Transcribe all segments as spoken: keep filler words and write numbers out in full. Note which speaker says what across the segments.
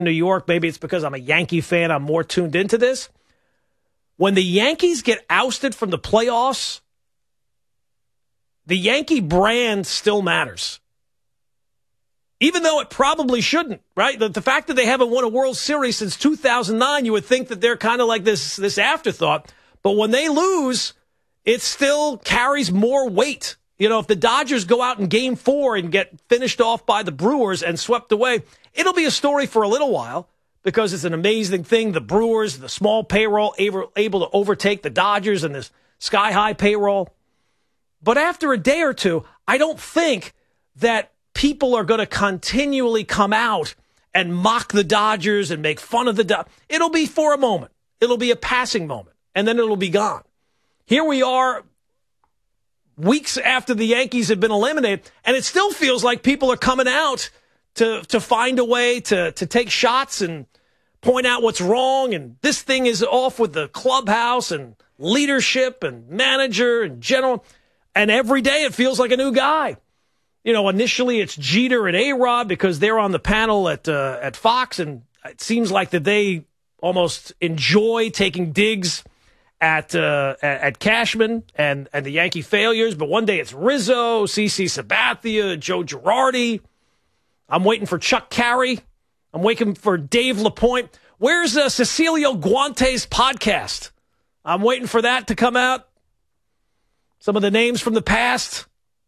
Speaker 1: New York. Maybe it's because I'm a Yankee fan. I'm more tuned into this. When the Yankees get ousted from the playoffs, the Yankee brand still matters. Even though it probably shouldn't, right? The, the fact that they haven't won a World Series since two thousand nine, you would think that they're kind of like this, this afterthought. But when they lose, it still carries more weight. You know, if the Dodgers go out in game four and get finished off by the Brewers and swept away, it'll be a story for a little while because it's an amazing thing. The Brewers, the small payroll, able, able to overtake the Dodgers and this sky-high payroll. But after a day or two, I don't think that people are going to continually come out and mock the Dodgers and make fun of the Dodgers. It'll be for a moment. It'll be a passing moment, and then it'll be gone. Here we are weeks after the Yankees have been eliminated, and it still feels like people are coming out to to find a way to, to take shots and point out what's wrong, and this thing is off with the clubhouse and leadership and manager and general, and every day it feels like a new guy. You know, initially it's Jeter and A-Rod because they're on the panel at uh, at Fox, and it seems like that they almost enjoy taking digs at uh, at Cashman and, and the Yankee failures. But one day it's Rizzo, C C Sabathia, Joe Girardi. I'm waiting for Chuck Carey. I'm waiting for Dave LaPointe. Where's uh, Cecilio Guante's podcast? I'm waiting for that to come out. Some of the names from the past.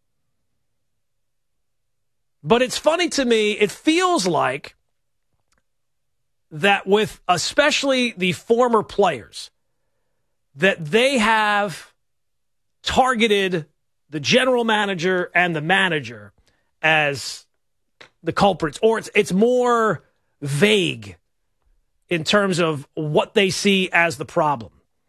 Speaker 1: But it's funny to me, it feels like that with especially the former players, that they have targeted the general manager and the manager as the culprits, or it's it's more vague in terms of what they see as the problem.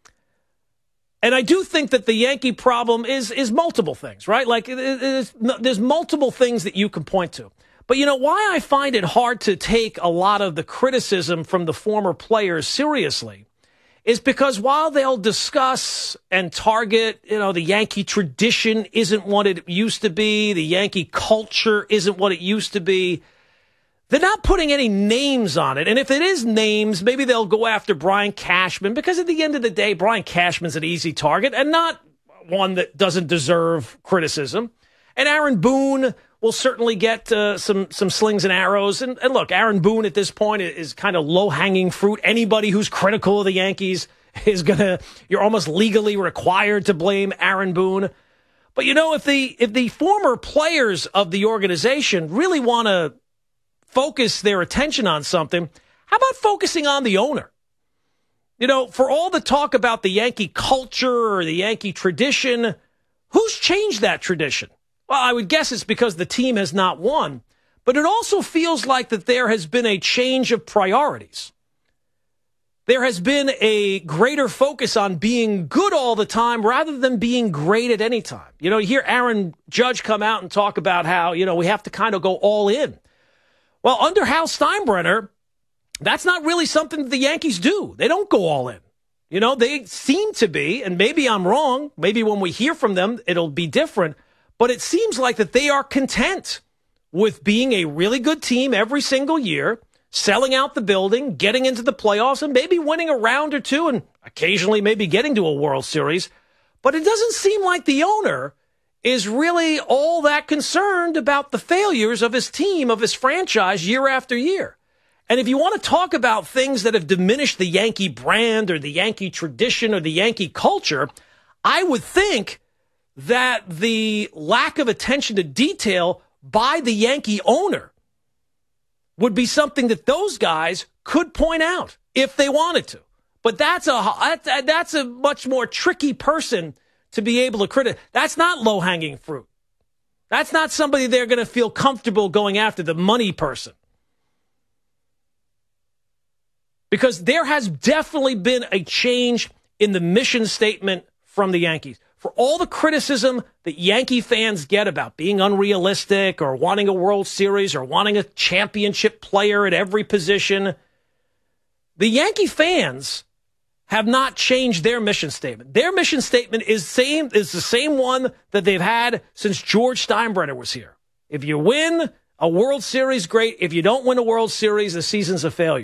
Speaker 1: And I do think that the Yankee problem is is multiple things, right? Like it, it is, there's multiple things that you can point to. But you know why I find it hard to take a lot of the criticism from the former players seriously is because while they'll discuss and target, you know, the Yankee tradition isn't what it used to be, the Yankee culture isn't what it used to be, they're not putting any names on it. And if it is names, maybe they'll go after Brian Cashman, because at the end of the day, Brian Cashman's an easy target and not one that doesn't deserve criticism. And Aaron Boone will certainly get uh, some some slings and arrows. And, and look, Aaron Boone at this point is, is kind of low-hanging fruit. Anybody who's critical of the Yankees is going to, you're almost legally required to blame Aaron Boone. But, you know, if the if the former players of the organization really want to focus their attention on something, how about focusing on the owner? You know, for all the talk about the Yankee culture or the Yankee tradition, who's changed that tradition? Well, I would guess it's because the team has not won, but it also feels like that there has been a change of priorities. There has been a greater focus on being good all the time rather than being great at any time. You know, you hear Aaron Judge come out and talk about how, you know, we have to kind of go all in. Well, under Hal Steinbrenner, that's not really something that the Yankees do. They don't go all in. You know, they seem to be, and maybe I'm wrong. Maybe when we hear from them, it'll be different. But it seems like that they are content with being a really good team every single year, selling out the building, getting into the playoffs, and maybe winning a round or two, and occasionally maybe getting to a World Series. But it doesn't seem like the owner is really all that concerned about the failures of his team, of his franchise, year after year. And if you want to talk about things that have diminished the Yankee brand or the Yankee tradition or the Yankee culture, I would think that the lack of attention to detail by the Yankee owner would be something that those guys could point out if they wanted to. But that's a that's a much more tricky person to be able to criticize. That's not low-hanging fruit. That's not somebody they're going to feel comfortable going after, the money person. Because there has definitely been a change in the mission statement from the Yankees. For all the criticism that Yankee fans get about being unrealistic or wanting a World Series or wanting a championship player at every position, the Yankee fans have not changed their mission statement. Their mission statement is same is the same one that they've had since George Steinbrenner was here. If you win, A World Series, great. If you don't win a World Series, the season's a failure.